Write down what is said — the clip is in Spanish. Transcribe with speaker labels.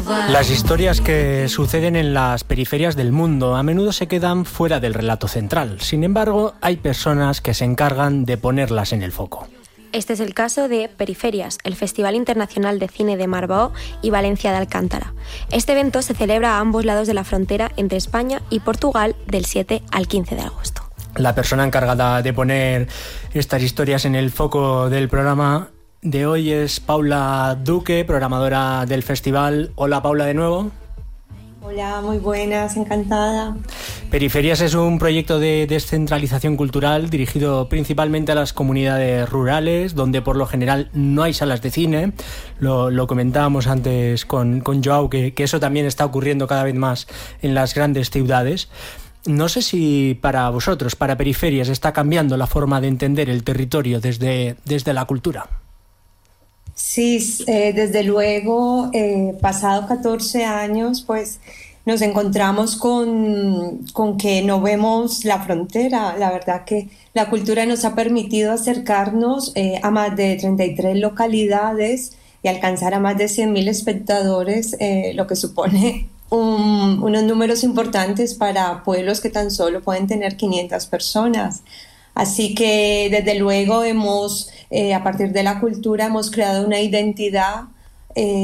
Speaker 1: Las historias que suceden en las periferias del mundo a menudo se quedan fuera del relato central. Sin embargo, hay personas que se encargan de ponerlas en el foco.
Speaker 2: Este es el caso de Periferias, el Festival Internacional de Cine de Marbao y Valencia de Alcántara. Este evento se celebra a ambos lados de la frontera entre España y Portugal del 7 al 15 de agosto.
Speaker 1: La persona encargada de poner estas historias en el foco del programa de hoy es Paula Duque, programadora del festival. Hola Paula, de nuevo.
Speaker 3: Hola, muy buenas, encantada.
Speaker 1: Periferias es un proyecto de descentralización cultural dirigido principalmente a las comunidades rurales, donde por lo general no hay salas de cine. Lo comentábamos antes con Joao, que eso también está ocurriendo cada vez más en las grandes ciudades. No sé si para vosotros, para Periferias, está cambiando la forma de entender el territorio desde la cultura.
Speaker 3: Sí, desde luego, pasado 14 años, pues nos encontramos con que no vemos la frontera. La verdad que la cultura nos ha permitido acercarnos a más de 33 localidades y alcanzar a más de 100.000 espectadores, lo que supone unos números importantes para pueblos que tan solo pueden tener 500 personas. Así que desde luego a partir de la cultura hemos creado una identidad